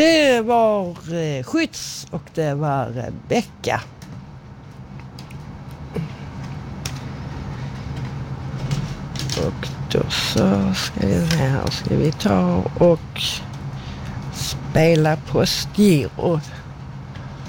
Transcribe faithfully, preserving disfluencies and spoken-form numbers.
Det var eh, Skydds och det var Rebecka. Och då så ska vi här ska vi ta och spela Postgiro.